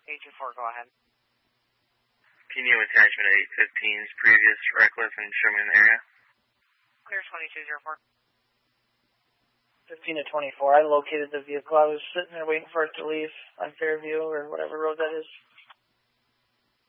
Agent 4, go ahead. Can you attachment 815's previous reckless and show me in the area? Clear 2204. 15 to 24. I located the vehicle. I was sitting there waiting for it to leave on Fairview or whatever road that is.